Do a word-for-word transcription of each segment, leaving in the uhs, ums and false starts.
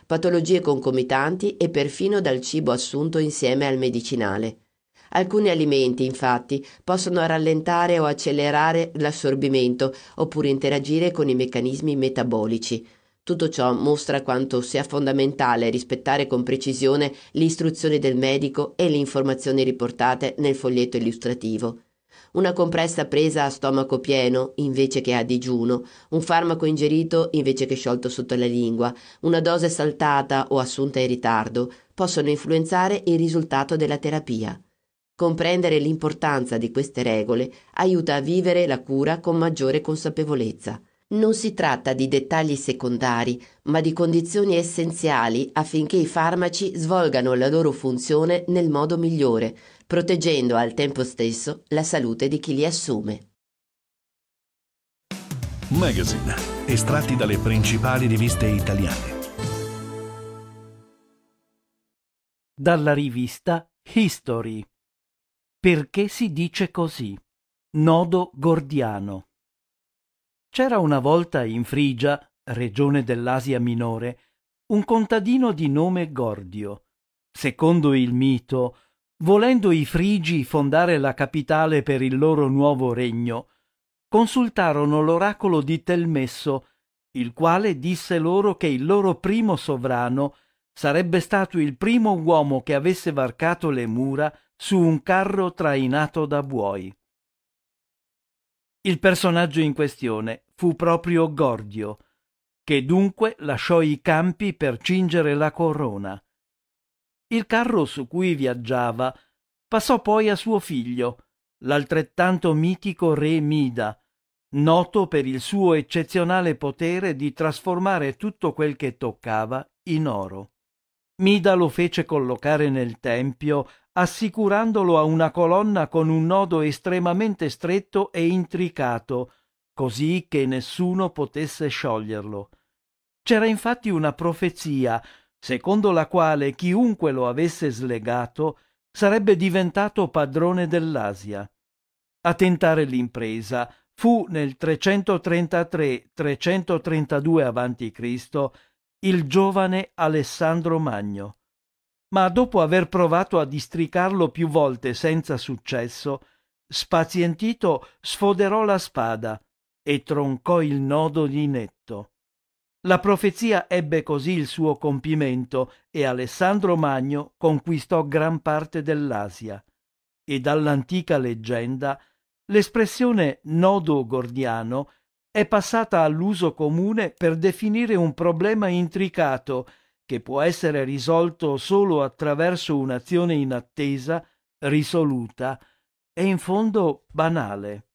patologie concomitanti e perfino dal cibo assunto insieme al medicinale. Alcuni alimenti, infatti, possono rallentare o accelerare l'assorbimento oppure interagire con i meccanismi metabolici. Tutto ciò mostra quanto sia fondamentale rispettare con precisione le istruzioni del medico e le informazioni riportate nel foglietto illustrativo. Una compressa presa a stomaco pieno invece che a digiuno, un farmaco ingerito invece che sciolto sotto la lingua, una dose saltata o assunta in ritardo possono influenzare il risultato della terapia. Comprendere l'importanza di queste regole aiuta a vivere la cura con maggiore consapevolezza. Non si tratta di dettagli secondari, ma di condizioni essenziali affinché i farmaci svolgano la loro funzione nel modo migliore, proteggendo al tempo stesso la salute di chi li assume. Magazine, estratti dalle principali riviste italiane. Dalla rivista History. Perché si dice così? Nodo gordiano. C'era una volta in Frigia, regione dell'Asia Minore, un contadino di nome Gordio. Secondo il mito, volendo i Frigi fondare la capitale per il loro nuovo regno, consultarono l'oracolo di Telmesso, il quale disse loro che il loro primo sovrano sarebbe stato il primo uomo che avesse varcato le mura su un carro trainato da buoi. Il personaggio in questione fu proprio Gordio, che dunque lasciò i campi per cingere la corona. Il carro su cui viaggiava passò poi a suo figlio, l'altrettanto mitico re Mida, noto per il suo eccezionale potere di trasformare tutto quel che toccava in oro. Mida lo fece collocare nel tempio, assicurandolo a una colonna con un nodo estremamente stretto e intricato, così che nessuno potesse scioglierlo. C'era infatti una profezia, secondo la quale chiunque lo avesse slegato sarebbe diventato padrone dell'Asia. A tentare l'impresa fu nel trecentotrentatré trecentotrentadue avanti Cristo il giovane Alessandro Magno. Ma dopo aver provato a districarlo più volte senza successo, spazientito sfoderò la spada e troncò il nodo di netto. La profezia ebbe così il suo compimento e Alessandro Magno conquistò gran parte dell'Asia. E dall'antica leggenda l'espressione nodo gordiano è passata all'uso comune per definire un problema intricato che può essere risolto solo attraverso un'azione inattesa, risoluta e in fondo banale.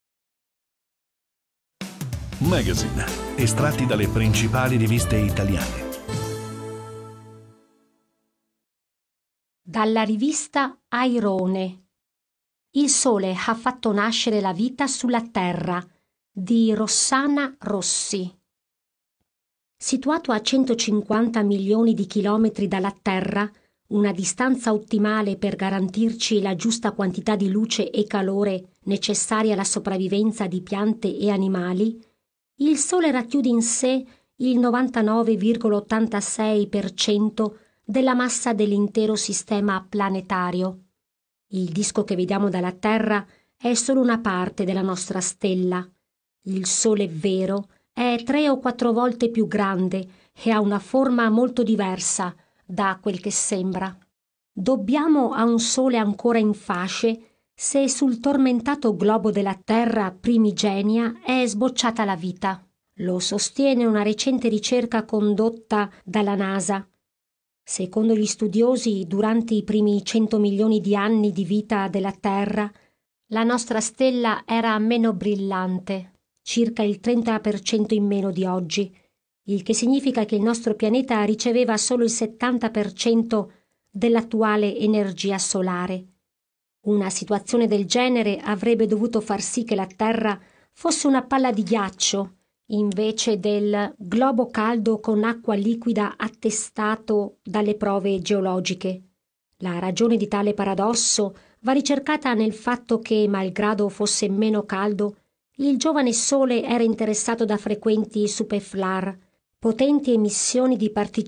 Magazine, estratti dalle principali riviste italiane. Dalla rivista Airone. Il sole ha fatto nascere la vita sulla terra di Rossana Rossi. Situato a centocinquanta milioni di chilometri dalla Terra, una distanza ottimale per garantirci la giusta quantità di luce e calore necessaria alla sopravvivenza di piante e animali, il Sole racchiude in sé il novantanove virgola ottantasei per cento della massa dell'intero sistema planetario. Il disco che vediamo dalla Terra è solo una parte della nostra stella. Il Sole vero è tre o quattro volte più grande e ha una forma molto diversa da quel che sembra. Dobbiamo a un Sole ancora in fasce se sul tormentato globo della Terra primigenia è sbocciata la vita. Lo sostiene una recente ricerca condotta dalla NASA. Secondo gli studiosi, durante i primi cento milioni di anni di vita della Terra, la nostra stella era meno brillante, circa il trenta per cento in meno di oggi, il che significa che il nostro pianeta riceveva solo il settanta per cento dell'attuale energia solare. Una situazione del genere avrebbe dovuto far sì che la Terra fosse una palla di ghiaccio, invece del globo caldo con acqua liquida attestato dalle prove geologiche. La ragione di tale paradosso va ricercata nel fatto che, malgrado fosse meno caldo, il giovane Sole era interessato da frequenti superflar, potenti emissioni di particelle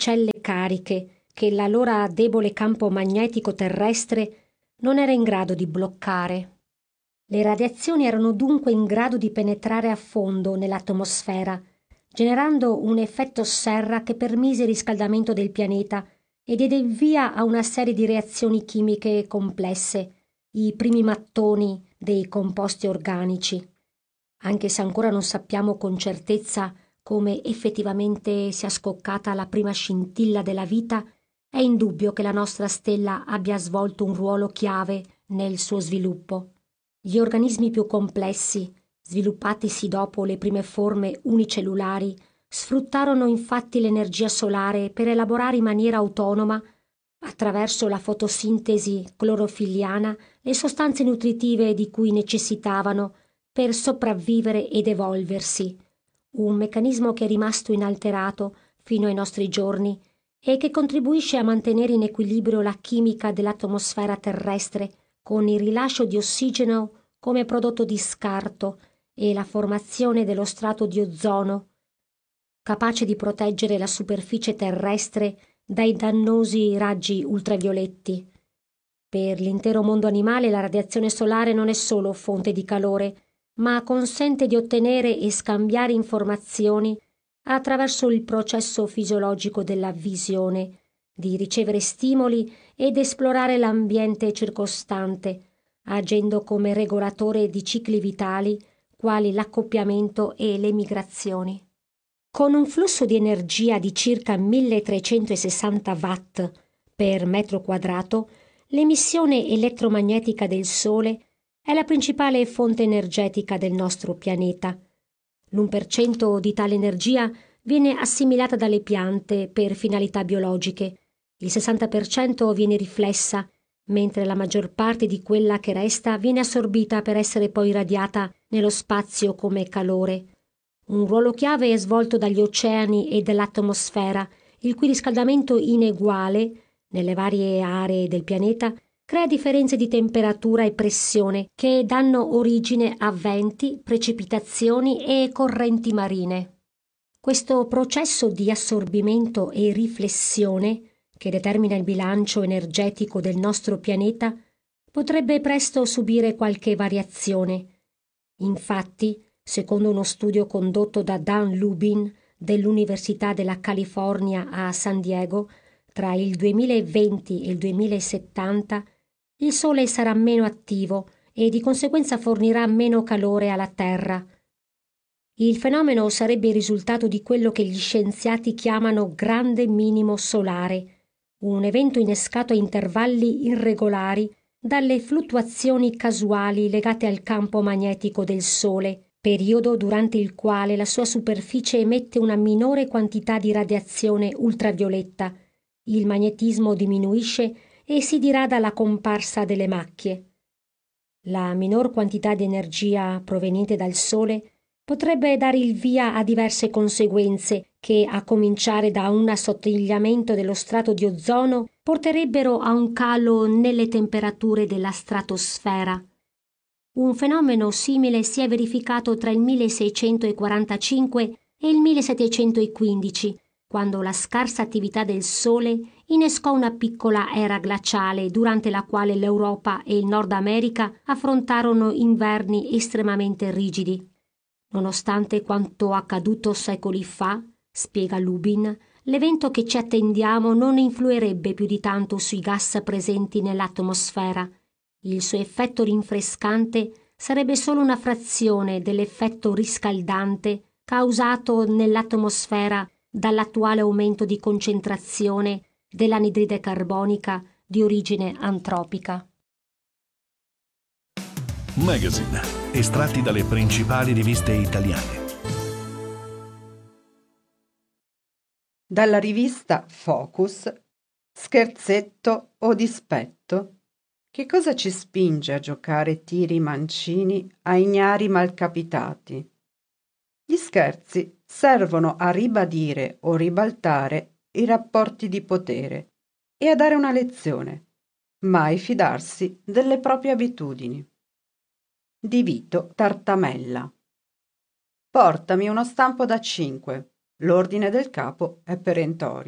cariche che l'allora debole campo magnetico terrestre non era in grado di bloccare. Le radiazioni erano dunque in grado di penetrare a fondo nell'atmosfera, generando un effetto serra che permise il riscaldamento del pianeta e diede il via a una serie di reazioni chimiche complesse, i primi mattoni dei composti organici. Anche se ancora non sappiamo con certezza come effettivamente sia scoccata la prima scintilla della vita, è indubbio che la nostra stella abbia svolto un ruolo chiave nel suo sviluppo. Gli organismi più complessi, sviluppatisi dopo le prime forme unicellulari, sfruttarono infatti l'energia solare per elaborare in maniera autonoma, attraverso la fotosintesi clorofilliana, le sostanze nutritive di cui necessitavano per sopravvivere ed evolversi, un meccanismo che è rimasto inalterato fino ai nostri giorni e che contribuisce a mantenere in equilibrio la chimica dell'atmosfera terrestre con il rilascio di ossigeno come prodotto di scarto e la formazione dello strato di ozono, capace di proteggere la superficie terrestre dai dannosi raggi ultravioletti. Per l'intero mondo animale la radiazione solare non è solo fonte di calore, ma consente di ottenere e scambiare informazioni attraverso il processo fisiologico della visione, di ricevere stimoli ed esplorare l'ambiente circostante, agendo come regolatore di cicli vitali quali l'accoppiamento e le migrazioni. Con un flusso di energia di circa milletrecentosessanta watt per metro quadrato, l'emissione elettromagnetica del Sole è la principale fonte energetica del nostro pianeta. L'uno per cento di tale energia viene assimilata dalle piante per finalità biologiche, il sessanta per cento viene riflessa, mentre la maggior parte di quella che resta viene assorbita per essere poi irradiata nello spazio come calore. Un ruolo chiave è svolto dagli oceani e dall'atmosfera, il cui riscaldamento ineguale nelle varie aree del pianeta crea differenze di temperatura e pressione che danno origine a venti, precipitazioni e correnti marine. Questo processo di assorbimento e riflessione, che determina il bilancio energetico del nostro pianeta, potrebbe presto subire qualche variazione. Infatti, secondo uno studio condotto da Dan Lubin dell'Università della California a San Diego, tra il duemilaventi e il duemilasettanta il Sole sarà meno attivo e di conseguenza fornirà meno calore alla Terra. Il fenomeno sarebbe il risultato di quello che gli scienziati chiamano grande minimo solare, un evento innescato a intervalli irregolari dalle fluttuazioni casuali legate al campo magnetico del Sole, periodo durante il quale la sua superficie emette una minore quantità di radiazione ultravioletta. Il magnetismo diminuisce e si dirada la comparsa delle macchie. La minor quantità di energia proveniente dal Sole potrebbe dare il via a diverse conseguenze che, a cominciare da un assottigliamento dello strato di ozono, porterebbero a un calo nelle temperature della stratosfera. Un fenomeno simile si è verificato tra il milleseicentoquarantacinque e il millesettecentoquindici, quando la scarsa attività del Sole innescò una piccola era glaciale durante la quale l'Europa e il Nord America affrontarono inverni estremamente rigidi. Nonostante quanto accaduto secoli fa, spiega Lubin, l'evento che ci attendiamo non influirebbe più di tanto sui gas presenti nell'atmosfera. Il suo effetto rinfrescante sarebbe solo una frazione dell'effetto riscaldante causato nell'atmosfera dall'attuale aumento di concentrazione dell'anidride carbonica di origine antropica. Magazine, estratti dalle principali riviste italiane. Dalla rivista Focus, scherzetto o dispetto? Che cosa ci spinge a giocare tiri mancini a ignari malcapitati? Gli scherzi servono a ribadire o ribaltare i rapporti di potere e a dare una lezione, mai fidarsi delle proprie abitudini. Di Vito Tartamella. Portami uno stampo da cinque. L'ordine del capo è perentorio.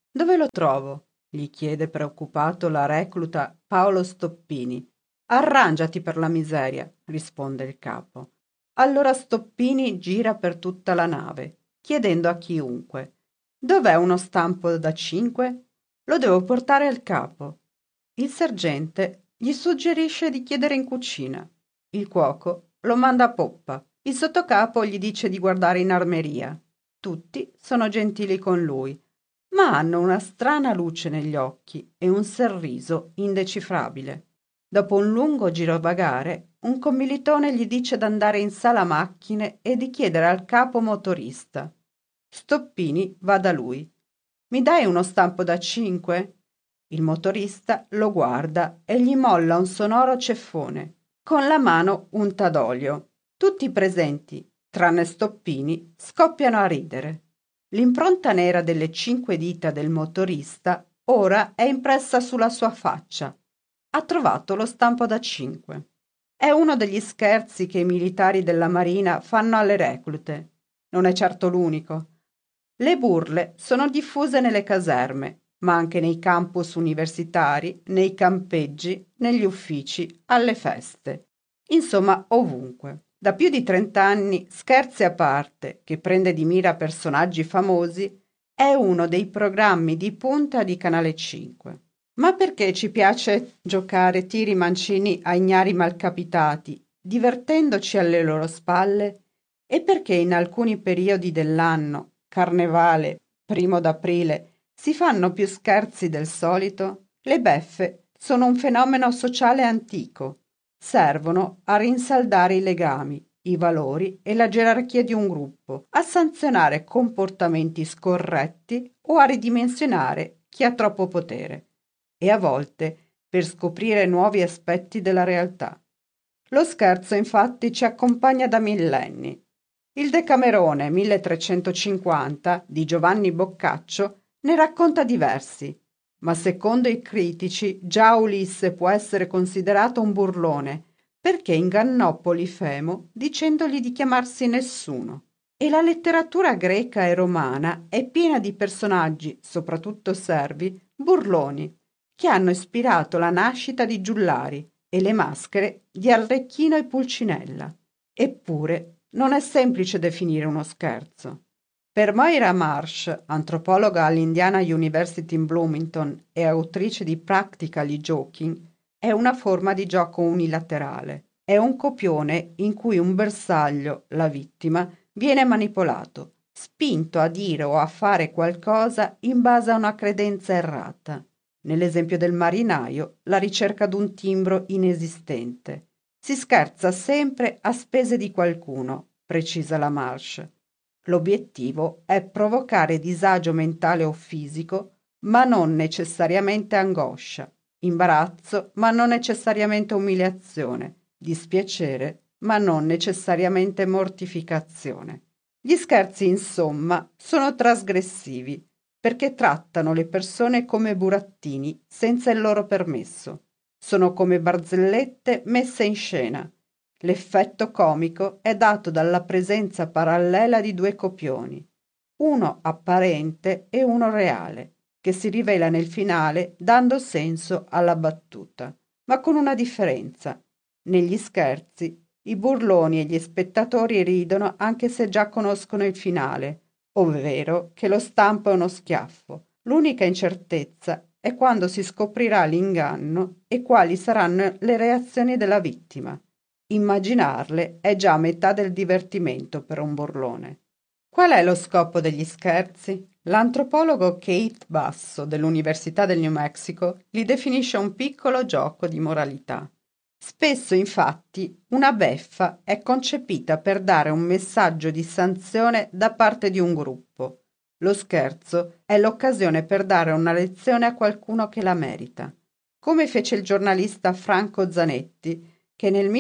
Dove lo trovo? Gli chiede preoccupato la recluta Paolo Stoppini. Arrangiati per la miseria, risponde il capo. Allora Stoppini gira per tutta la nave, chiedendo a chiunque: dov'è uno stampo da cinque? Lo devo portare al capo. Il sergente gli suggerisce di chiedere in cucina. Il cuoco lo manda a poppa. Il sottocapo gli dice di guardare in armeria. Tutti sono gentili con lui, ma hanno una strana luce negli occhi e un sorriso indecifrabile. Dopo un lungo girovagare, un commilitone gli dice d'andare in sala macchine e di chiedere al capo motorista. Stoppini va da lui. Mi dai uno stampo da cinque? Il motorista lo guarda e gli molla un sonoro ceffone, con la mano unta d'olio. Tutti i presenti, tranne Stoppini, scoppiano a ridere. L'impronta nera delle cinque dita del motorista ora è impressa sulla sua faccia. Ha trovato lo stampo da cinque. È uno degli scherzi che i militari della Marina fanno alle reclute. Non è certo l'unico. Le burle sono diffuse nelle caserme, ma anche nei campus universitari, nei campeggi, negli uffici, alle feste. Insomma, ovunque. Da più di trent'anni, Scherzi a parte, che prende di mira personaggi famosi, è uno dei programmi di punta di Canale cinque. Ma perché ci piace giocare tiri mancini a ignari malcapitati, divertendoci alle loro spalle? E perché in alcuni periodi dell'anno, Carnevale, primo d'aprile, si fanno più scherzi del solito? Le beffe sono un fenomeno sociale antico. Servono a rinsaldare i legami, i valori e la gerarchia di un gruppo, a sanzionare comportamenti scorretti o a ridimensionare chi ha troppo potere, e a volte per scoprire nuovi aspetti della realtà. Lo scherzo infatti ci accompagna da millenni. Il Decamerone milletrecentocinquanta di Giovanni Boccaccio ne racconta diversi, ma secondo i critici già Ulisse può essere considerato un burlone perché ingannò Polifemo dicendogli di chiamarsi Nessuno. E la letteratura greca e romana è piena di personaggi, soprattutto servi, burloni, che hanno ispirato la nascita di Giullari e le maschere di Arlecchino e Pulcinella. Eppure non è semplice definire uno scherzo. Per Moira Marsh, antropologa all'Indiana University in Bloomington e autrice di Practically Joking, è una forma di gioco unilaterale. È un copione in cui un bersaglio, la vittima, viene manipolato, spinto a dire o a fare qualcosa in base a una credenza errata. Nell'esempio del marinaio, la ricerca d'un timbro inesistente. Si scherza sempre a spese di qualcuno, precisa la Marsh. L'obiettivo è provocare disagio mentale o fisico, ma non necessariamente angoscia, imbarazzo, ma non necessariamente umiliazione, dispiacere, ma non necessariamente mortificazione. Gli scherzi, insomma, sono trasgressivi, perché trattano le persone come burattini senza il loro permesso. Sono come barzellette messe in scena. L'effetto comico è dato dalla presenza parallela di due copioni, uno apparente e uno reale, che si rivela nel finale dando senso alla battuta, ma con una differenza. Negli scherzi, i burloni e gli spettatori ridono anche se già conoscono il finale, ovvero che lo stampo è uno schiaffo. L'unica incertezza è quando si scoprirà l'inganno e quali saranno le reazioni della vittima. Immaginarle è già metà del divertimento per un burlone. Qual è lo scopo degli scherzi? L'antropologo Kate Basso dell'Università del New Mexico li definisce un piccolo gioco di moralità. Spesso, infatti, una beffa è concepita per dare un messaggio di sanzione da parte di un gruppo. Lo scherzo è l'occasione per dare una lezione a qualcuno che la merita, come fece il giornalista Franco Zanetti, che nel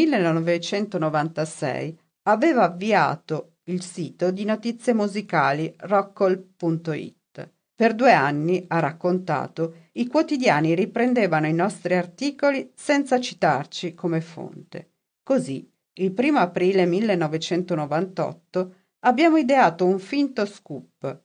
millenovecentonovantasei aveva avviato il sito di notizie musicali rockall punto it. Per due anni, ha raccontato, i quotidiani riprendevano i nostri articoli senza citarci come fonte. Così, il primo aprile millenovecentonovantotto, abbiamo ideato un finto scoop.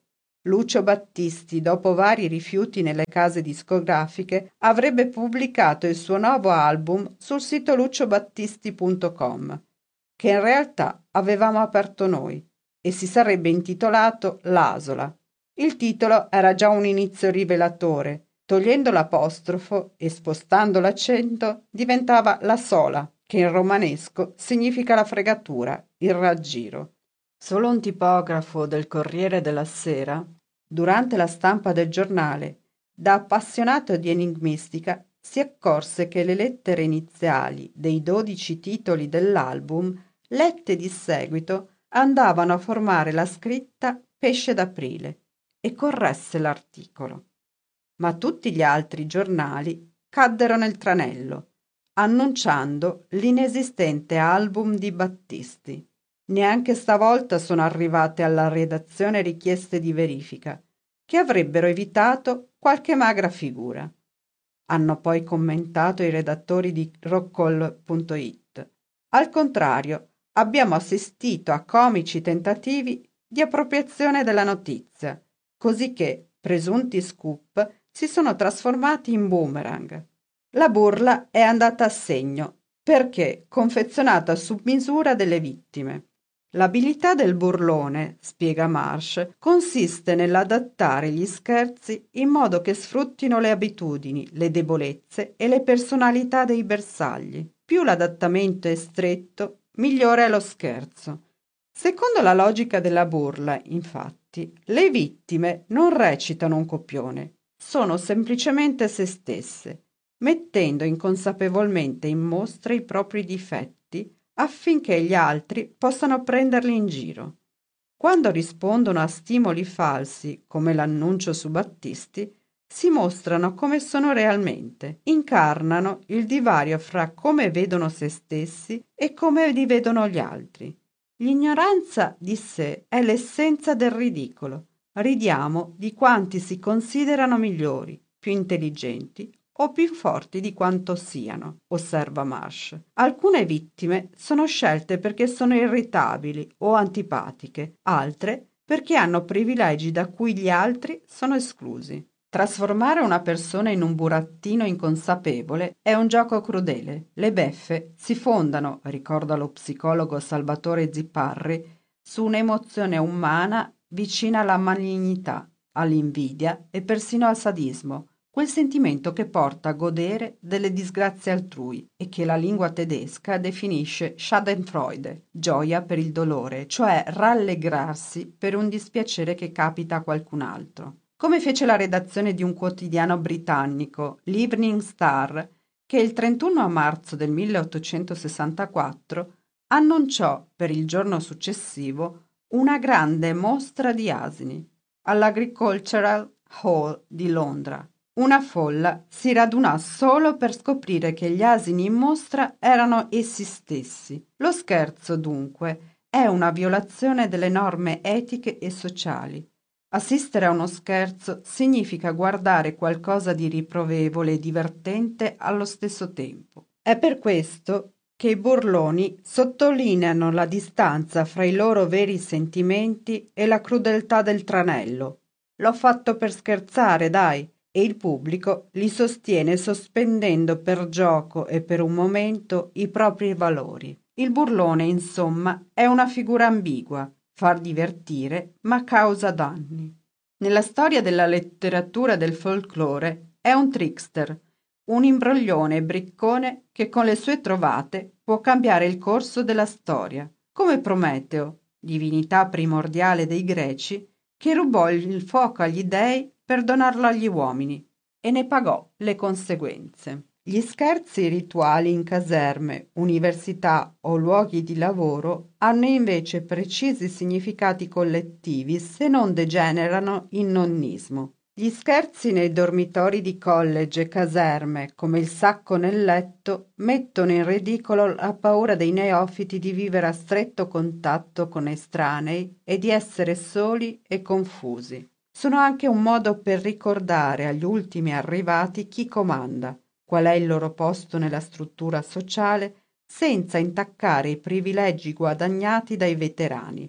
Lucio Battisti, dopo vari rifiuti nelle case discografiche, avrebbe pubblicato il suo nuovo album sul sito lucio battisti punto com, che in realtà avevamo aperto noi, e si sarebbe intitolato L'Asola. Il titolo era già un inizio rivelatore. Togliendo l'apostrofo e spostando l'accento diventava la sola, che in romanesco significa la fregatura, il raggiro. Solo un tipografo del Corriere della Sera, durante la stampa del giornale, da appassionato di enigmistica, si accorse che le lettere iniziali dei dodici titoli dell'album, lette di seguito, andavano a formare la scritta Pesce d'aprile, e corresse l'articolo. Ma tutti gli altri giornali caddero nel tranello, annunciando l'inesistente album di Battisti. Neanche stavolta sono arrivate alla redazione richieste di verifica, che avrebbero evitato qualche magra figura. Hanno poi commentato i redattori di rockall punto it. Al contrario, abbiamo assistito a comici tentativi di appropriazione della notizia, così che presunti scoop si sono trasformati in boomerang. La burla è andata a segno perché confezionata su misura delle vittime. L'abilità del burlone, spiega Marsh, consiste nell'adattare gli scherzi in modo che sfruttino le abitudini, le debolezze e le personalità dei bersagli. Più l'adattamento è stretto, migliore è lo scherzo. Secondo la logica della burla, infatti, le vittime non recitano un copione, sono semplicemente se stesse, mettendo inconsapevolmente in mostra i propri difetti affinché gli altri possano prenderli in giro. Quando rispondono a stimoli falsi, come l'annuncio su Battisti, si mostrano come sono realmente, incarnano il divario fra come vedono se stessi e come li vedono gli altri. L'ignoranza di sé è l'essenza del ridicolo. Ridiamo di quanti si considerano migliori, più intelligenti o più forti di quanto siano, osserva Marsh. Alcune vittime sono scelte perché sono irritabili o antipatiche, altre perché hanno privilegi da cui gli altri sono esclusi. Trasformare una persona in un burattino inconsapevole è un gioco crudele. Le beffe si fondano, ricorda lo psicologo Salvatore Zipparri, su un'emozione umana vicina alla malignità, all'invidia e persino al sadismo, quel sentimento che porta a godere delle disgrazie altrui e che la lingua tedesca definisce Schadenfreude, gioia per il dolore, cioè rallegrarsi per un dispiacere che capita a qualcun altro. Come fece la redazione di un quotidiano britannico, l'Evening Star, che il trentuno marzo del milleottocentosessantaquattro annunciò per il giorno successivo una grande mostra di asini all'Agricultural Hall di Londra. Una folla si radunò solo per scoprire che gli asini in mostra erano essi stessi. Lo scherzo, dunque, è una violazione delle norme etiche e sociali. Assistere a uno scherzo significa guardare qualcosa di riprovevole e divertente allo stesso tempo. È per questo che i burloni sottolineano la distanza fra i loro veri sentimenti e la crudeltà del tranello. L'ho fatto per scherzare, dai, e il pubblico li sostiene sospendendo per gioco e per un momento i propri valori. Il burlone, insomma, è una figura ambigua, far divertire ma causa danni. Nella storia della letteratura del folklore è un trickster, un imbroglione e briccone che con le sue trovate può cambiare il corso della storia, come Prometeo, divinità primordiale dei Greci, che rubò il fuoco agli dei per donarlo agli uomini e ne pagò le conseguenze. Gli scherzi rituali in caserme, università o luoghi di lavoro hanno invece precisi significati collettivi se non degenerano in nonnismo. Gli scherzi nei dormitori di college e caserme, come il sacco nel letto, mettono in ridicolo la paura dei neofiti di vivere a stretto contatto con estranei e di essere soli e confusi. Sono anche un modo per ricordare agli ultimi arrivati chi comanda, qual è il loro posto nella struttura sociale, senza intaccare i privilegi guadagnati dai veterani.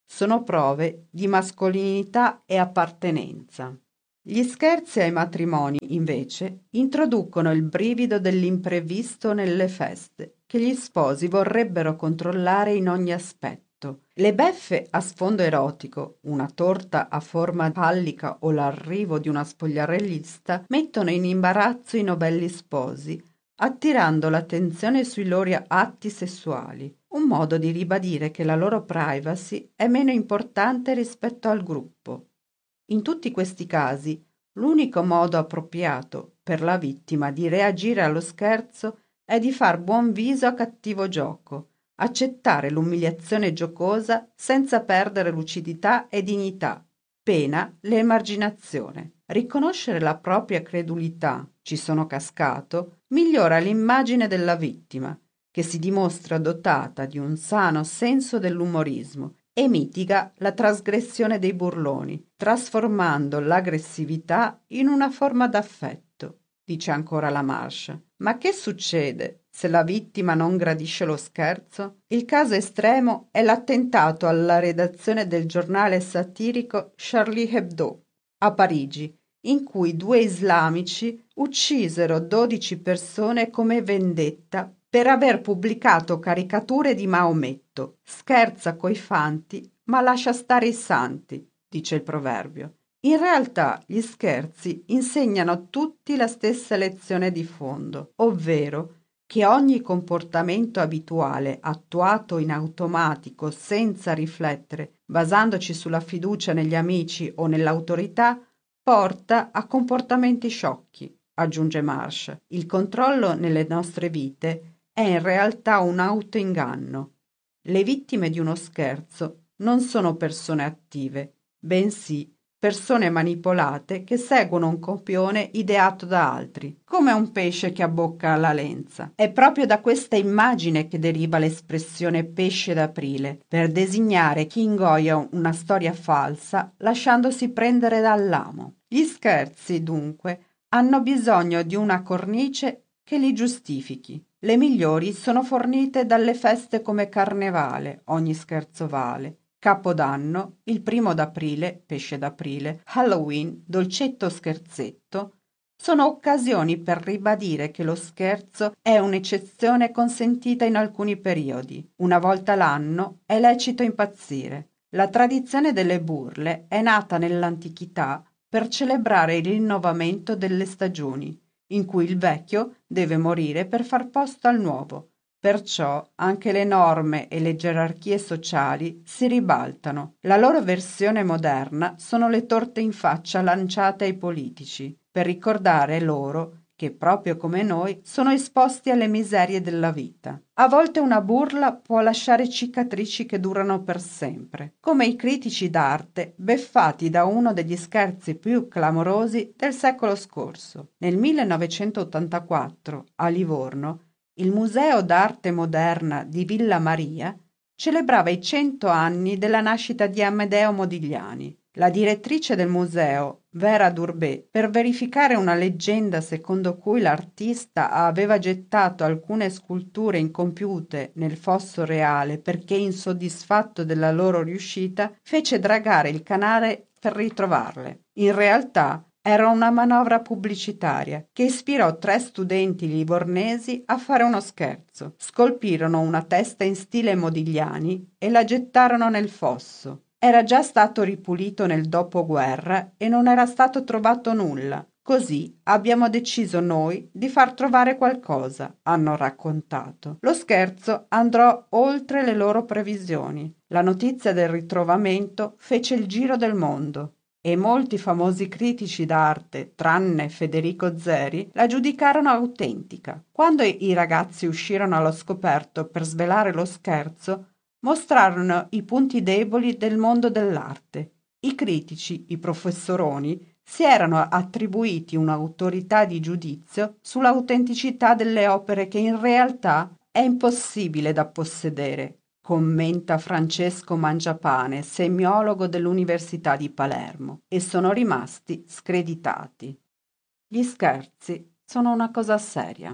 sono prove di mascolinità e appartenenza. Gli scherzi ai matrimoni, invece, introducono il brivido dell'imprevisto nelle feste, che gli sposi vorrebbero controllare in ogni aspetto. Le beffe a sfondo erotico, una torta a forma fallica o l'arrivo di una spogliarellista mettono in imbarazzo i novelli sposi, attirando l'attenzione sui loro atti sessuali, un modo di ribadire che la loro privacy è meno importante rispetto al gruppo. In tutti questi casi, l'unico modo appropriato per la vittima di reagire allo scherzo è di far buon viso a cattivo gioco, accettare l'umiliazione giocosa senza perdere lucidità e dignità, pena l'emarginazione. Riconoscere la propria credulità, ci sono cascato, migliora l'immagine della vittima, che si dimostra dotata di un sano senso dell'umorismo e mitiga la trasgressione dei burloni, trasformando l'aggressività in una forma d'affetto, dice ancora la Marsh. Ma che succede se la vittima non gradisce lo scherzo? Il caso estremo è l'attentato alla redazione del giornale satirico Charlie Hebdo a Parigi, in cui due islamici uccisero dodici persone come vendetta per aver pubblicato caricature di Maometto. Scherza coi fanti, ma lascia stare i santi, dice il proverbio. In realtà gli scherzi insegnano tutti la stessa lezione di fondo, ovvero che ogni comportamento abituale attuato in automatico senza riflettere, basandoci sulla fiducia negli amici o nell'autorità, porta a comportamenti sciocchi, aggiunge Marsh. Il controllo nelle nostre vite è in realtà un autoinganno. Le vittime di uno scherzo non sono persone attive, bensì persone manipolate che seguono un copione ideato da altri, come un pesce che abbocca la lenza. È proprio da questa immagine che deriva l'espressione pesce d'aprile, per designare chi ingoia una storia falsa lasciandosi prendere dall'amo. Gli scherzi, dunque, hanno bisogno di una cornice che li giustifichi. Le migliori sono fornite dalle feste come Carnevale, ogni scherzo vale, Capodanno, il primo d'aprile, pesce d'aprile, Halloween, dolcetto scherzetto, sono occasioni per ribadire che lo scherzo è un'eccezione consentita in alcuni periodi. Una volta l'anno è lecito impazzire. La tradizione delle burle è nata nell'antichità per celebrare il rinnovamento delle stagioni, in cui il vecchio deve morire per far posto al nuovo. Perciò anche le norme e le gerarchie sociali si ribaltano. La loro versione moderna sono le torte in faccia lanciate ai politici, per ricordare loro che, proprio come noi, sono esposti alle miserie della vita. A volte una burla può lasciare cicatrici che durano per sempre, come i critici d'arte beffati da uno degli scherzi più clamorosi del secolo scorso. Nel millenovecentottantaquattro, a Livorno, il Museo d'Arte Moderna di Villa Maria celebrava i cento anni della nascita di Amedeo Modigliani. La direttrice del museo, Vera Durbé, per verificare una leggenda secondo cui l'artista aveva gettato alcune sculture incompiute nel fosso reale perché insoddisfatto della loro riuscita, fece dragare il canale per ritrovarle. In realtà era una manovra pubblicitaria che ispirò tre studenti livornesi a fare uno scherzo. Scolpirono una testa in stile Modigliani e la gettarono nel fosso. Era già stato ripulito nel dopoguerra e non era stato trovato nulla. Così abbiamo deciso noi di far trovare qualcosa, hanno raccontato. Lo scherzo andò oltre le loro previsioni. La notizia del ritrovamento fece il giro del mondo e molti famosi critici d'arte, tranne Federico Zeri, la giudicarono autentica. Quando i ragazzi uscirono allo scoperto per svelare lo scherzo, mostrarono i punti deboli del mondo dell'arte. I critici, i professoroni, si erano attribuiti un'autorità di giudizio sull'autenticità delle opere che in realtà è impossibile da possedere, commenta Francesco Mangiapane, semiologo dell'Università di Palermo, e sono rimasti screditati. Gli scherzi sono una cosa seria.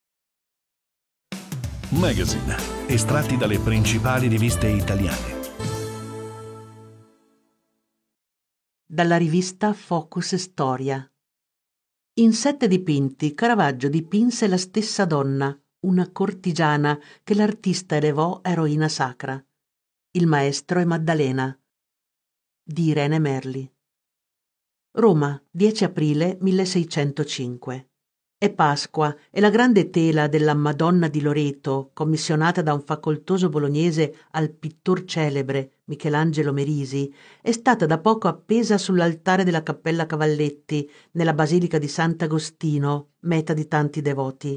Magazine, estratti dalle principali riviste italiane. dalla rivista Focus Storia. In sette dipinti Caravaggio dipinse la stessa donna, una cortigiana che l'artista elevò eroina sacra. Il maestro è Maddalena, di Irene Merli. Roma, dieci aprile milleseicentocinque. È Pasqua e la grande tela della Madonna di Loreto, commissionata da un facoltoso bolognese al pittor celebre Michelangelo Merisi, è stata da poco appesa sull'altare della Cappella Cavalletti, nella Basilica di Sant'Agostino, meta di tanti devoti.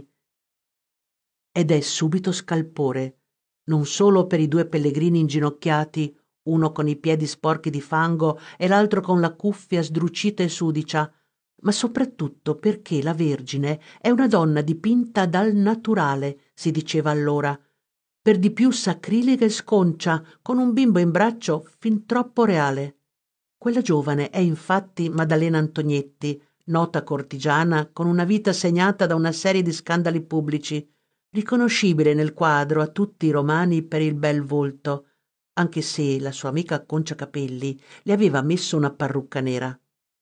Ed è subito scalpore, non solo per i due pellegrini inginocchiati, uno con i piedi sporchi di fango e l'altro con la cuffia sdrucita e sudicia, ma soprattutto perché la Vergine è una donna dipinta dal naturale, si diceva allora, per di più sacrilega e sconcia, con un bimbo in braccio fin troppo reale. Quella giovane è infatti Maddalena Antognetti, nota cortigiana con una vita segnata da una serie di scandali pubblici, riconoscibile nel quadro a tutti i romani per il bel volto, anche se la sua amica Concia Capelli le aveva messo una parrucca nera.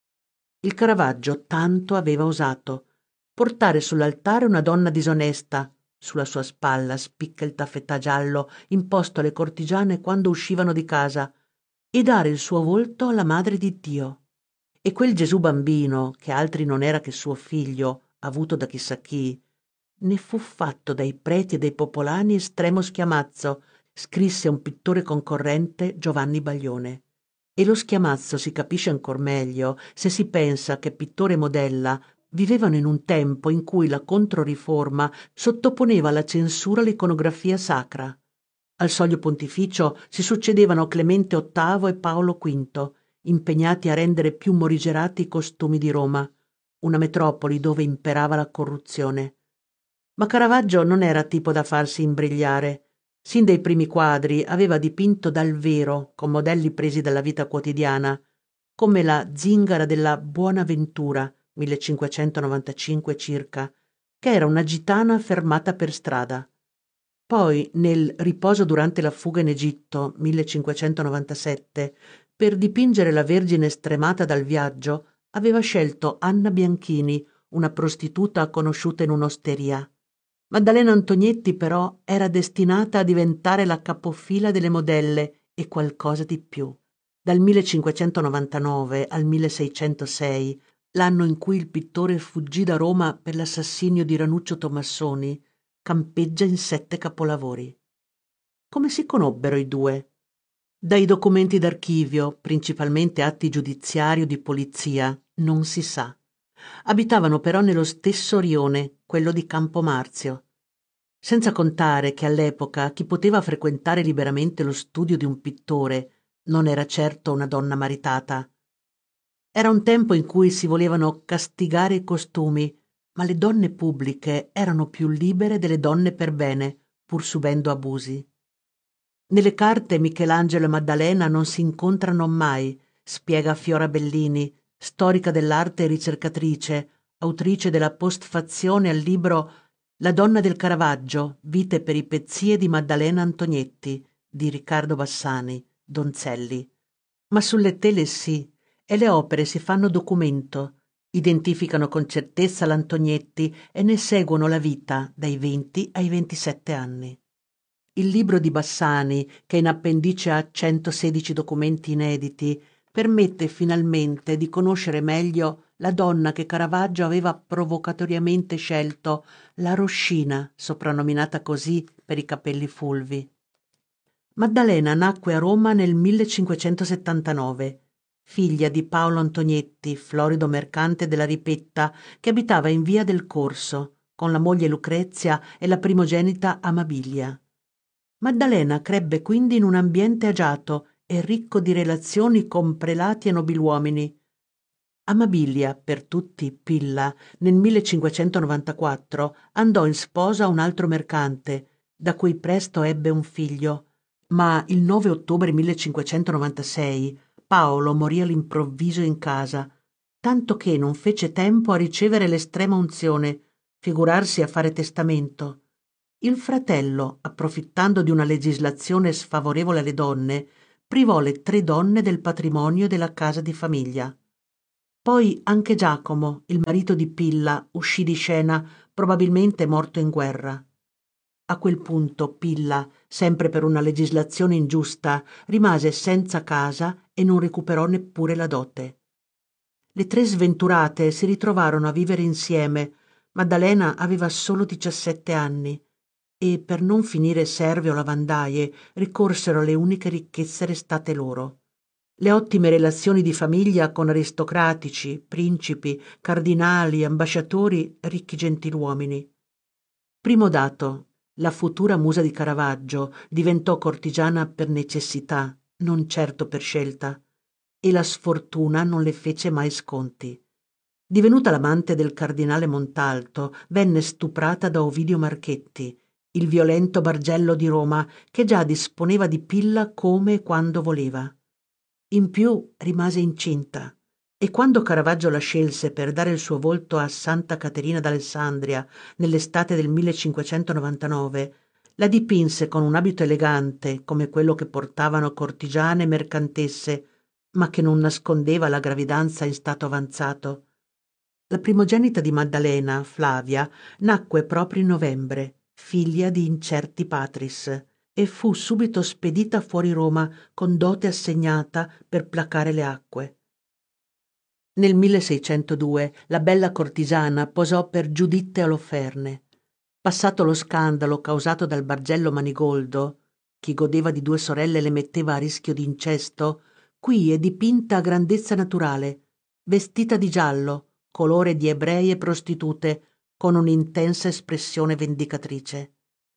Il Caravaggio tanto aveva osato: portare sull'altare una donna disonesta, sulla sua spalla spicca il taffetà giallo imposto alle cortigiane quando uscivano di casa, e dare il suo volto alla Madre di Dio. E quel Gesù bambino, che altri non era che suo figlio, avuto da chissà chi, ne fu fatto dai preti e dai popolani estremo schiamazzo, scrisse un pittore concorrente, Giovanni Baglione. E lo schiamazzo si capisce ancor meglio se si pensa che pittore e modella vivevano in un tempo in cui la Controriforma sottoponeva alla censura l'iconografia sacra. Al Soglio Pontificio si succedevano Clemente ottavo e Paolo quinto, impegnati a rendere più morigerati i costumi di Roma, una metropoli dove imperava la corruzione. Ma Caravaggio non era tipo da farsi imbrigliare. Sin dai primi quadri aveva dipinto dal vero, con modelli presi dalla vita quotidiana, come la Zingara della Buonaventura, millecinquecentonovantacinque circa, che era una gitana fermata per strada. Poi, nel Riposo durante la fuga in Egitto, millecinquecentonovantasette, per dipingere la Vergine stremata dal viaggio, aveva scelto Anna Bianchini, una prostituta conosciuta in un'osteria. Maddalena Antognetti però era destinata a diventare la capofila delle modelle e qualcosa di più. Dal millecinquecentonovantanove al milleseicentosei, l'anno in cui il pittore fuggì da Roma per l'assassinio di Ranuccio Tomassoni, campeggia in sette capolavori. Come si conobbero i due? Dai documenti d'archivio, principalmente atti giudiziari o di polizia, non si sa. Abitavano però nello stesso rione, quello di Campo Marzio. Senza contare che all'epoca chi poteva frequentare liberamente lo studio di un pittore non era certo una donna maritata. Era un tempo in cui si volevano castigare i costumi, ma le donne pubbliche erano più libere delle donne per bene, pur subendo abusi. Nelle carte Michelangelo e Maddalena non si incontrano mai, spiega Fiora Bellini, storica dell'arte e ricercatrice, autrice della postfazione al libro La donna del Caravaggio, vite e peripezie di Maddalena Antognetti, di Riccardo Bassani, Donzelli. Ma sulle tele sì, e le opere si fanno documento, identificano con certezza l'Antognetti e ne seguono la vita dai venti ai ventisette anni. Il libro di Bassani, che in appendice ha centosedici documenti inediti, permette finalmente di conoscere meglio la donna che Caravaggio aveva provocatoriamente scelto, la Roscina, soprannominata così per i capelli fulvi. Maddalena nacque a Roma nel millecinquecentosettantanove, figlia di Paolo Antognetti, florido mercante della Ripetta, che abitava in via del Corso, con la moglie Lucrezia e la primogenita Amabilia. Maddalena crebbe quindi in un ambiente agiato e ricco di relazioni con prelati e nobiluomini. Amabilia, per tutti Pilla, nel millecinquecentonovantaquattro andò in sposa a un altro mercante, da cui presto ebbe un figlio, ma il nove ottobre millecinquecentonovantasei Paolo morì all'improvviso in casa, tanto che non fece tempo a ricevere l'estrema unzione, figurarsi a fare testamento. Il fratello, approfittando di una legislazione sfavorevole alle donne, privò le tre donne del patrimonio della casa di famiglia. Poi anche Giacomo, il marito di Pilla, uscì di scena, probabilmente morto in guerra. A quel punto Pilla, sempre per una legislazione ingiusta, rimase senza casa e non recuperò neppure la dote. Le tre sventurate si ritrovarono a vivere insieme. Maddalena aveva solo diciassette anni e, per non finire serve o lavandaie, ricorsero alle uniche ricchezze restate loro. Le ottime relazioni di famiglia con aristocratici, principi, cardinali, ambasciatori, ricchi gentiluomini. Primo dato: la futura musa di Caravaggio diventò cortigiana per necessità, non certo per scelta, e la sfortuna non le fece mai sconti. Divenuta l'amante del cardinale Montalto, venne stuprata da Ovidio Marchetti, il violento Bargello di Roma, che già disponeva di Pilla come e quando voleva. In più rimase incinta, e quando Caravaggio la scelse per dare il suo volto a Santa Caterina d'Alessandria nell'estate del millecinquecentonovantanove, la dipinse con un abito elegante come quello che portavano cortigiane e mercantesse, ma che non nascondeva la gravidanza in stato avanzato. La primogenita di Maddalena, Flavia, nacque proprio in novembre, figlia di incerti patris, e fu subito spedita fuori Roma con dote assegnata per placare le acque. Nel milleseicentodue la bella cortigiana posò per Giuditte Oloferne. Passato lo scandalo causato dal Bargello Manigoldo, chi godeva di due sorelle le metteva a rischio di incesto, qui è dipinta a grandezza naturale, vestita di giallo, colore di ebrei e prostitute, con un'intensa espressione vendicatrice.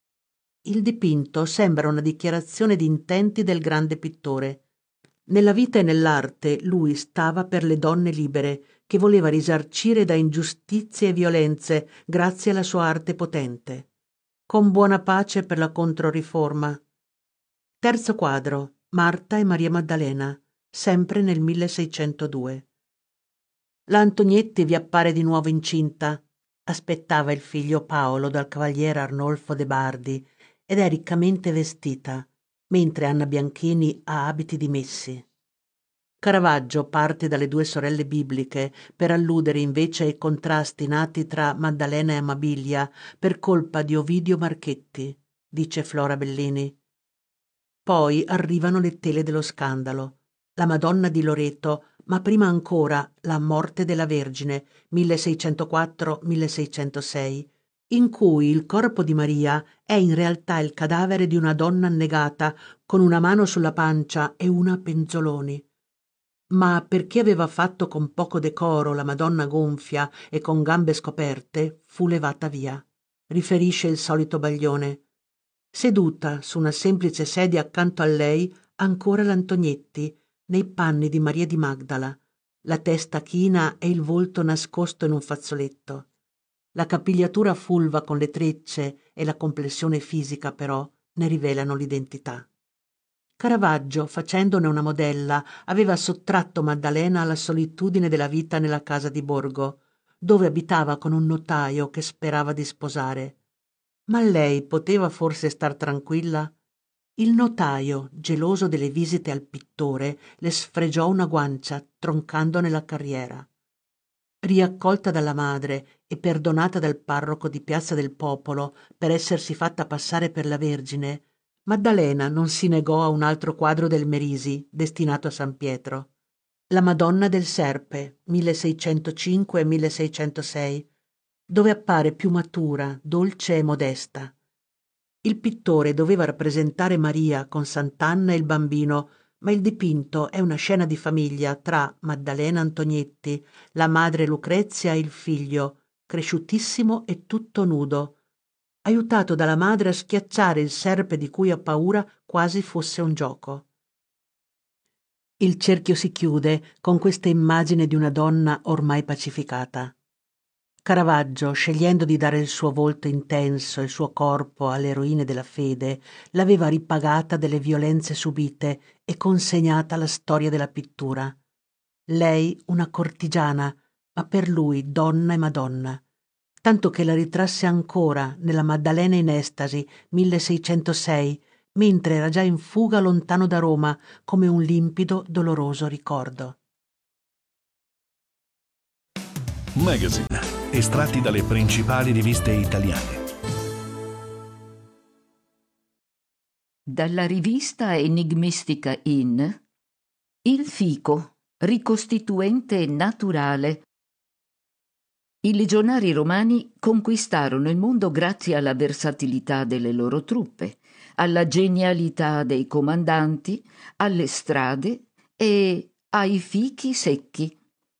Il dipinto sembra una dichiarazione di intenti del grande pittore. Nella vita e nell'arte lui stava per le donne libere, che voleva risarcire da ingiustizie e violenze grazie alla sua arte potente. Con buona pace per la Controriforma. Terzo quadro: Marta e Maria Maddalena, sempre nel milleseicentodue. La Antonietti vi appare di nuovo incinta. Aspettava il figlio Paolo dal cavaliere Arnolfo de Bardi ed è riccamente vestita, mentre Anna Bianchini ha abiti di messi. Caravaggio parte dalle due sorelle bibliche per alludere invece ai contrasti nati tra Maddalena e Amabilia per colpa di Ovidio Marchetti, dice Flora Bellini. Poi arrivano le tele dello scandalo, la Madonna di Loreto, ma prima ancora la Morte della Vergine, milleseicentoquattro milleseicentosei, in cui il corpo di Maria è in realtà il cadavere di una donna annegata con una mano sulla pancia e una a penzoloni. Ma perché aveva fatto con poco decoro la Madonna gonfia e con gambe scoperte, fu levata via, riferisce il solito Baglione. Seduta su una semplice sedia accanto a lei ancora l'Antonietti, nei panni di Maria di Magdala, la testa china e il volto nascosto in un fazzoletto. La capigliatura fulva con le trecce e la complessione fisica, però, ne rivelano l'identità. Caravaggio, facendone una modella, aveva sottratto Maddalena alla solitudine della vita nella casa di borgo, dove abitava con un notaio che sperava di sposare. Ma lei poteva forse star tranquilla? Il notaio, geloso delle visite al pittore, le sfregiò una guancia, troncandone la carriera. Riaccolta dalla madre e perdonata dal parroco di Piazza del Popolo per essersi fatta passare per la Vergine, Maddalena non si negò a un altro quadro del Merisi, destinato a San Pietro. La Madonna del Serpe, milleseicentocinque e milleseicentosei, dove appare più matura, dolce e modesta. Il pittore doveva rappresentare Maria con Sant'Anna e il bambino, ma il dipinto è una scena di famiglia tra Maddalena Antonietti, la madre Lucrezia e il figlio, cresciutissimo e tutto nudo, aiutato dalla madre a schiacciare il serpe di cui ha paura quasi fosse un gioco. Il cerchio si chiude con questa immagine di una donna ormai pacificata. Caravaggio, scegliendo di dare il suo volto intenso e il suo corpo alle eroine della fede, l'aveva ripagata delle violenze subite e consegnata alla storia della pittura. Lei una cortigiana, ma per lui donna e Madonna, tanto che la ritrasse ancora nella Maddalena in estasi, milleseicentosei, mentre era già in fuga lontano da Roma come un limpido, doloroso ricordo. Magazine, estratti dalle principali riviste italiane. Dalla rivista enigmistica In, Il fico, ricostituente naturale. I legionari romani conquistarono il mondo grazie alla versatilità delle loro truppe, alla genialità dei comandanti, alle strade e ai fichi secchi.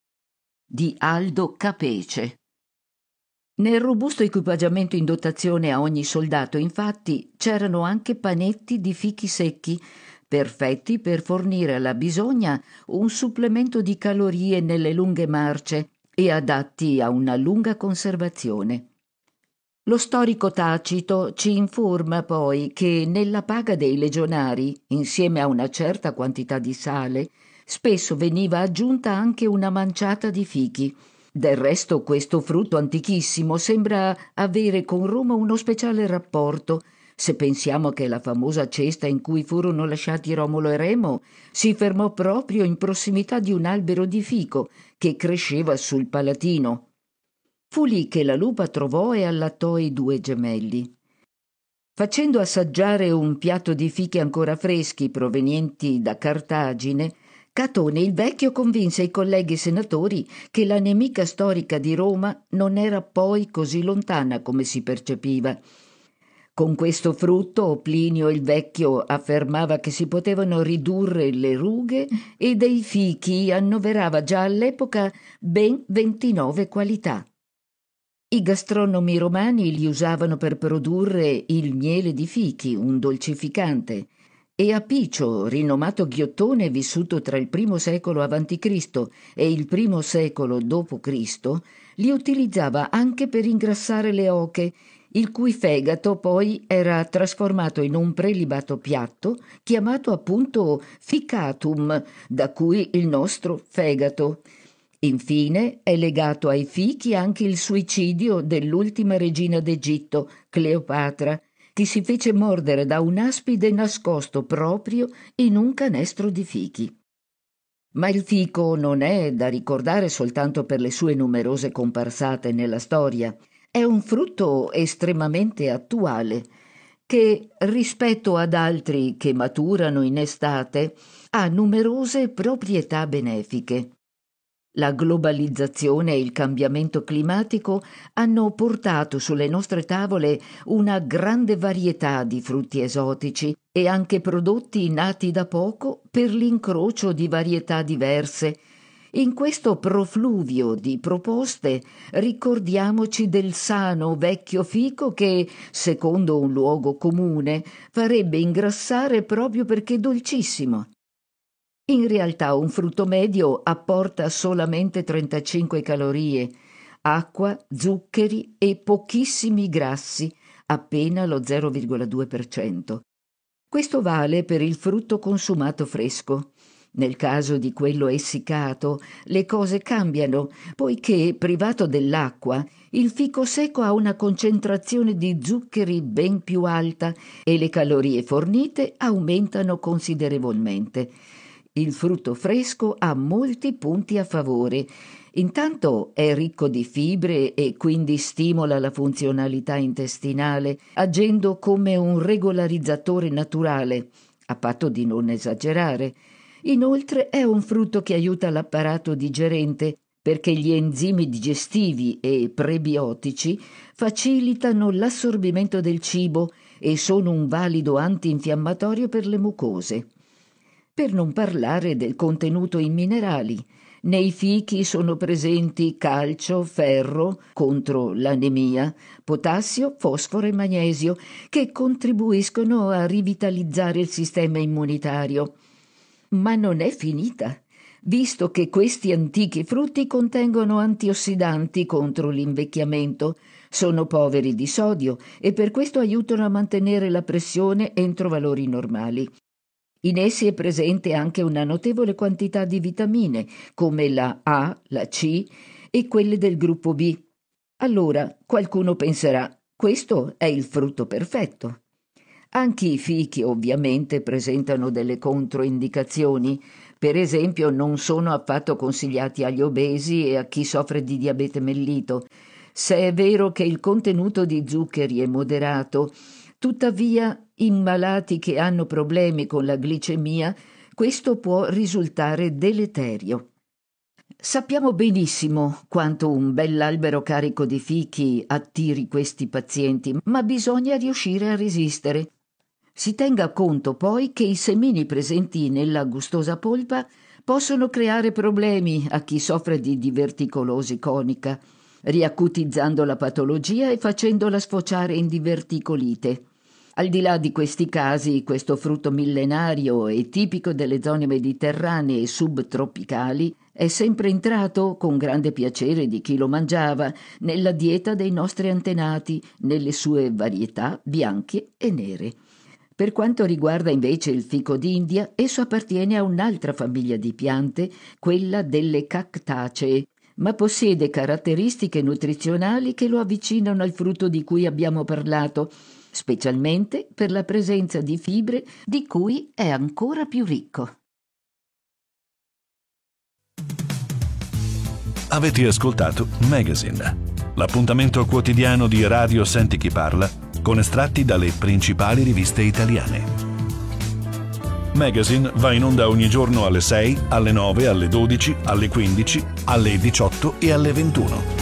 Di Aldo Capece. Nel robusto equipaggiamento in dotazione a ogni soldato, infatti, c'erano anche panetti di fichi secchi, perfetti per fornire alla bisogna un supplemento di calorie nelle lunghe marce e adatti a una lunga conservazione. Lo storico Tacito ci informa poi che nella paga dei legionari, insieme a una certa quantità di sale, spesso veniva aggiunta anche una manciata di fichi. Del resto questo frutto antichissimo sembra avere con Roma uno speciale rapporto, se pensiamo che la famosa cesta in cui furono lasciati Romolo e Remo si fermò proprio in prossimità di un albero di fico che cresceva sul Palatino. Fu lì che la lupa trovò e allattò i due gemelli. Facendo assaggiare un piatto di fichi ancora freschi provenienti da Cartagine, Catone il Vecchio convinse i colleghi senatori che la nemica storica di Roma non era poi così lontana come si percepiva. Con questo frutto Plinio il Vecchio affermava che si potevano ridurre le rughe e dei fichi annoverava già all'epoca ben ventinove qualità. I gastronomi romani li usavano per produrre il miele di fichi, un dolcificante, e Apicio, rinomato ghiottone vissuto tra il primo secolo avanti Cristo e il primo secolo dopo Cristo, li utilizzava anche per ingrassare le oche, il cui fegato poi era trasformato in un prelibato piatto chiamato appunto ficatum, da cui il nostro fegato. Infine è legato ai fichi anche il suicidio dell'ultima regina d'Egitto, Cleopatra, che si fece mordere da un aspide nascosto proprio in un canestro di fichi. Ma il fico non è da ricordare soltanto per le sue numerose comparsate nella storia. È un frutto estremamente attuale che, rispetto ad altri che maturano in estate, ha numerose proprietà benefiche. La globalizzazione e il cambiamento climatico hanno portato sulle nostre tavole una grande varietà di frutti esotici e anche prodotti nati da poco per l'incrocio di varietà diverse. In questo profluvio di proposte ricordiamoci del sano vecchio fico che, secondo un luogo comune, farebbe ingrassare proprio perché è dolcissimo. In realtà un frutto medio apporta solamente trentacinque calorie, acqua, zuccheri e pochissimi grassi, appena lo zero virgola due per cento. Questo vale per il frutto consumato fresco. Nel caso di quello essiccato, le cose cambiano, poiché, privato dell'acqua, il fico secco ha una concentrazione di zuccheri ben più alta e le calorie fornite aumentano considerevolmente. Il frutto fresco ha molti punti a favore. Intanto è ricco di fibre e quindi stimola la funzionalità intestinale, agendo come un regolarizzatore naturale, a patto di non esagerare. Inoltre è un frutto che aiuta l'apparato digerente, perché gli enzimi digestivi e prebiotici facilitano l'assorbimento del cibo e sono un valido antinfiammatorio per le mucose. Per non parlare del contenuto in minerali. Nei fichi sono presenti calcio, ferro contro l'anemia, potassio, fosforo e magnesio, che contribuiscono a rivitalizzare il sistema immunitario. Ma non è finita, visto che questi antichi frutti contengono antiossidanti contro l'invecchiamento, sono poveri di sodio e per questo aiutano a mantenere la pressione entro valori normali. In essi è presente anche una notevole quantità di vitamine, come la A, la C e quelle del gruppo B. Allora qualcuno penserà, questo è il frutto perfetto. Anche i fichi ovviamente presentano delle controindicazioni. Per esempio non sono affatto consigliati agli obesi e a chi soffre di diabete mellito. Se è vero che il contenuto di zuccheri è moderato, tuttavia in malati che hanno problemi con la glicemia questo può risultare deleterio. Sappiamo benissimo quanto un bell'albero carico di fichi attiri questi pazienti, ma bisogna riuscire a resistere. Si tenga conto poi che i semini presenti nella gustosa polpa possono creare problemi a chi soffre di diverticolosi conica, riacutizzando la patologia e facendola sfociare in diverticolite. Al di là di questi casi, questo frutto millenario e tipico delle zone mediterranee e subtropicali è sempre entrato, con grande piacere di chi lo mangiava, nella dieta dei nostri antenati, nelle sue varietà bianche e nere. Per quanto riguarda invece il fico d'India, esso appartiene a un'altra famiglia di piante, quella delle cactacee, ma possiede caratteristiche nutrizionali che lo avvicinano al frutto di cui abbiamo parlato, specialmente per la presenza di fibre di cui è ancora più ricco. Avete ascoltato Magazine, l'appuntamento quotidiano di Radio Senti Chi Parla con estratti dalle principali riviste italiane. Magazine va in onda ogni giorno alle sei, alle nove, alle dodici, alle quindici, alle diciotto e alle ventuno.